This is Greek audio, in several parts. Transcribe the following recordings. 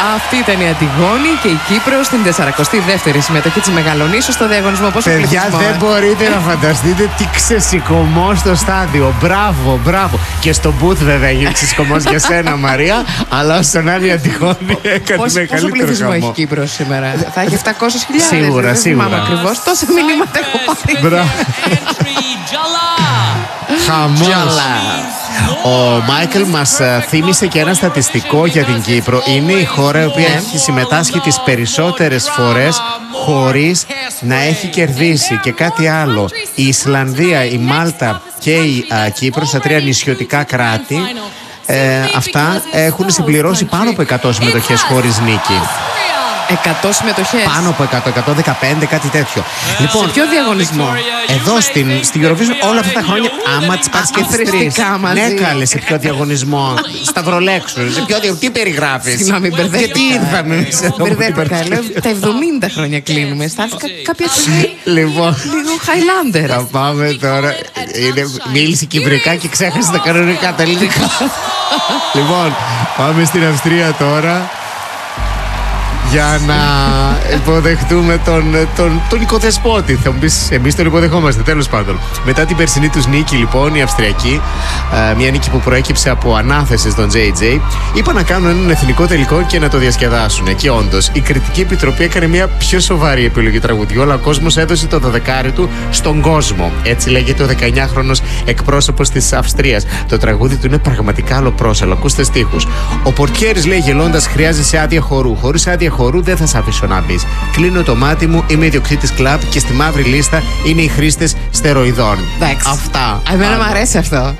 Αυτή ήταν η Αντιγόνη και η Κύπρος στην 42η συμμετοχή της Μεγαλονήσου στο διαγωνισμό. Πόσο παιδιά, δεν μπορείτε να φανταστείτε τι ξεσηκωμό στο στάδιο. Μπράβο, μπράβο. Και στο μπούθ βέβαια έγινε ξεσηκωμός για σένα, Μαρία, αλλά όσον άλλη η Αντιγόνη έκανε μεγαλύτερο πόσο πληθυσμό χαμό. έχει Κύπρος σήμερα? Θα έχει 700.000. Σίγουρα, δεν σίγουρα. θυμάμαι ακριβώς. Τόσα μηνύματα έχω πάρει. Μπράβο. Χαμός. Ο Μάικλ μας θύμισε και ένα στατιστικό για την Κύπρο. Είναι η χώρα η οποία έχει συμμετάσχει τις περισσότερες φορές χωρίς να έχει κερδίσει. Και κάτι άλλο, η Ισλανδία, η Μάλτα και η Κύπρος, τα τρία νησιωτικά κράτη, αυτά έχουν συμπληρώσει πάνω από 100 συμμετοχές χωρίς νίκη. 100 συμμετοχές. Πάνω από 100, 115, κάτι τέτοιο. Λοιπόν, σε ποιο διαγωνισμό? εδώ στην Eurovision όλα αυτά τα χρόνια, άμα τις πάρεις και τις τρεις. Αθρηστικά μαζί. Ναι, καλέ, σε ποιο διαγωνισμό? Σταυρολέξου. Σε ποιο τι περιγράφεις? Συγγνώμη, μπερδεύτηκα. Γιατί ήρθαμε εμείς εδώ? Μπερδεύτηκα. Λέω, τα 70 χρόνια κλείνουμε. Αισθάνθηκα κάποια στιγμή Λοιπόν, λίγο Highlander. θα πάμε τώρα. Μίλησε κυπρικά και ξέχασε τα κανονικά τα ελληνικά. Λοιπόν, πάμε στην Αυστρία τώρα για να υποδεχτούμε τον οικοδεσπότη. Θα μου πεις, εμείς τον υποδεχόμαστε, τέλος πάντων. Μετά την περσινή τους νίκη, λοιπόν, οι Αυστριακοί, μια νίκη που προέκυψε από ανάθεση στον JJ, είπαν να κάνουν έναν εθνικό τελικό και να το διασκεδάσουν. Και όντως, η Κριτική Επιτροπή έκανε μια πιο σοβαρή επιλογή τραγουδιού, αλλά ο κόσμος έδωσε το 12 του στον κόσμο. Έτσι λέγεται ο 19χρονος εκπρόσωπος της Αυστρίας. Το τραγούδι του είναι πραγματικά αλλοπρόσαλο. Ακούστε στίχους. Ο πορτιέρης, λέει γελώντας, χρειάζεσαι άδεια χορού. Χωρίς άδεια χορού δεν θα σε αφήσω να μπεις. Κλείνω το μάτι μου, είμαι ιδιοκτήτης κλαμπ και στη μαύρη λίστα είναι οι χρήστες στεροειδών. Εντάξει. Αυτά. Εμένα μου αρέσει αυτό.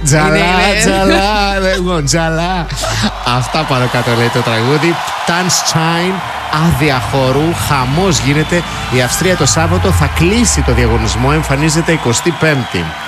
Τζαλά. Αυτά πάνω κάτω λέει το τραγούδι. Tanzschein, άδεια χορού, χαμός γίνεται. Η Αυστρία το Σάββατο θα κλείσει το διαγωνισμό, εμφανίζεται 25η.